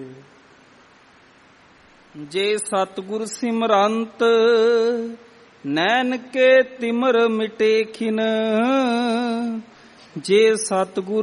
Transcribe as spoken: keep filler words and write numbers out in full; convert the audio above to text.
ਜੇ ਸਤਿਗੁਰ ਸਿਮਰੰਤ ਨੈਣ ਕੇ ਤਿਮਰ ਮਿਟੇ ਖਿਨ। ਜੇ ਸਤਿਗੁਰ